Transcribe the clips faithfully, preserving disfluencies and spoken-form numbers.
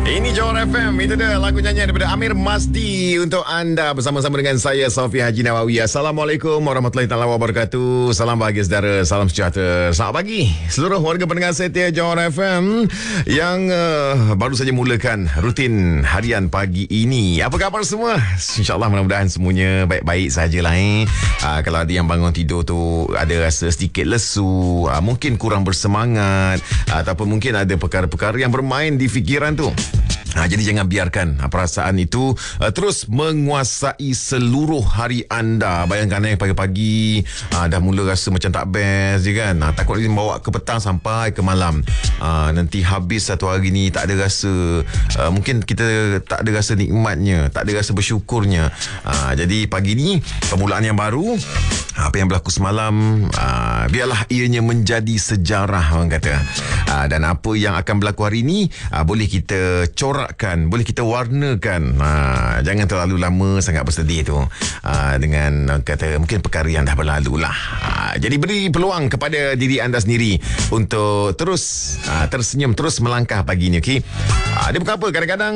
Ini Johor F M. Itu dia lagu nyanyian daripada Amir Masdi untuk anda bersama-sama dengan saya Sofi Haji Nawawi. Assalamualaikum warahmatullahi taala wabarakatuh. Salam bahagia saudara, salam sejahtera. Selamat pagi seluruh warga pendengar setia Johor F M yang uh, baru saja mulakan rutin harian pagi ini. Apa khabar semua? InsyaAllah mudah-mudahan semuanya baik-baik sajalah eh. Uh, kalau ada yang bangun tidur tu ada rasa sedikit lesu, uh, mungkin kurang bersemangat, uh, ataupun mungkin ada perkara-perkara yang bermain di fikiran tu. Ha, jadi jangan biarkan ha, perasaan itu uh, terus menguasai seluruh hari anda. Bayangkan eh pagi-pagi uh, dah mula rasa macam tak best je kan. Ha, takut dia bawa ke petang sampai ke malam. Uh, nanti habis satu hari ni tak ada rasa, uh, mungkin kita tak ada rasa nikmatnya, tak ada rasa bersyukurnya. Uh, jadi pagi ni permulaan yang baru. Apa yang berlaku semalam, uh, biarlah ianya menjadi sejarah orang kata. Uh, dan apa yang akan berlaku hari ini uh, boleh kita corakkan, boleh kita warnakan. Uh, jangan terlalu lama sangat bersedih tu uh, dengan uh, kata mungkin perkara yang dah berlalu lah. Uh, jadi beri peluang kepada diri anda sendiri untuk terus uh, tersenyum, terus melangkah pagi ni. Okay? Uh, dia bukan apa, kadang-kadang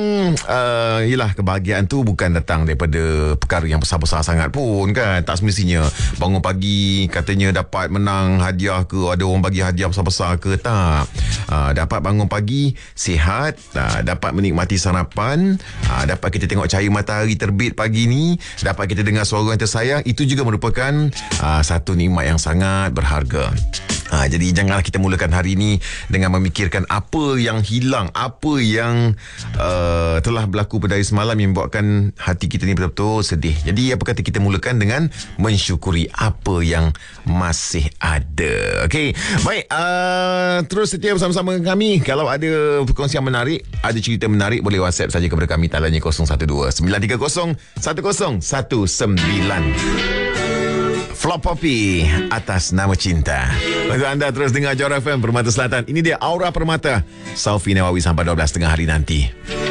uh, yelah, kebahagiaan tu bukan datang daripada perkara yang besar-besar sangat pun kan. Tak semestinya bangun pagi katanya dapat menang hadiah ke, ada orang bagi hadiah besar-besar ke, tak. Uh, dapat bangun pagi sihat, uh, dapat menikmati sarapan, uh, dapat kita tengok cahaya matahari terbit pagi ni, dapat kita dengar suara yang tersayang, itu juga merupakan uh, satu nikmat yang sangat berharga. Ha, jadi janganlah kita mulakan hari ini dengan memikirkan apa yang hilang, apa yang uh, telah berlaku pada hari semalam yang membuatkan hati kita ni betul-betul sedih. Jadi apa kata kita mulakan dengan mensyukuri apa yang masih ada. Okey, baik, uh, terus setia bersama-sama dengan kami. Kalau ada perkongsian menarik, ada cerita menarik, boleh WhatsApp saja kepada kami. Taliannya kosong satu dua sembilan tiga kosong satu kosong satu sembilan. Flop Poppy atas nama cinta. Untuk anda terus dengar Johor F M Permata Selatan. Ini dia Aura Permata, Sofi Nawawi sampai dua belas tengah hari nanti.